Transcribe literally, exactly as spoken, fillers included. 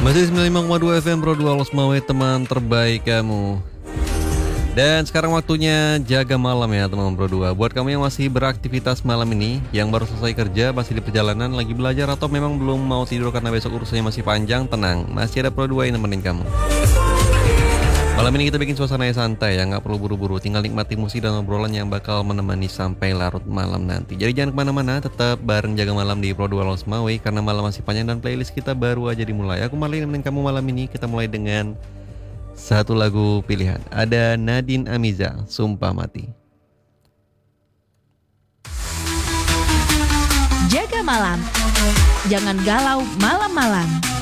Masih sembilan puluh lima koma dua F M Pro dua Los Mawe, teman terbaik kamu. Dan sekarang waktunya jaga malam ya teman Pro dua. Buat kamu yang masih beraktivitas malam ini, yang baru selesai kerja, masih di perjalanan, lagi belajar, atau memang belum mau tidur karena besok urusannya masih panjang, tenang, masih ada Pro dua yang nemenin kamu. Malam ini kita bikin suasana yang santai ya, nggak perlu buru-buru, tinggal nikmati musik dan obrolan yang bakal menemani sampai larut malam nanti. Jadi jangan kemana-mana, tetap bareng jaga malam di Pro dua Los Mawe, karena malam masih panjang dan playlist kita baru aja dimulai. Aku malah nemenin kamu malam ini. Kita mulai dengan satu lagu pilihan. Ada Nadine Amiza, Sumpah Mati. Jaga malam, jangan galau malam-malam.